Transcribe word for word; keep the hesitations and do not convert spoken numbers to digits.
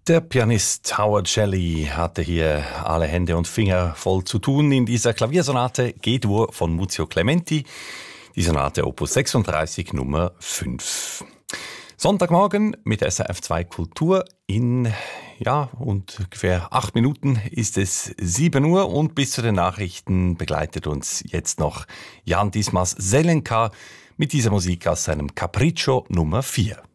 Der Pianist Howard Shelley hatte hier alle Hände und Finger voll zu tun in dieser Klaviersonate G-Dur von Muzio Clementi, die Sonate Opus sechsunddreißig Nummer fünf. Sonntagmorgen mit S R F zwei Kultur. In ja, und ungefähr acht Minuten ist es sieben Uhr und bis zu den Nachrichten begleitet uns jetzt noch Jan Dismas Selenka mit dieser Musik aus seinem Capriccio Nummer vier.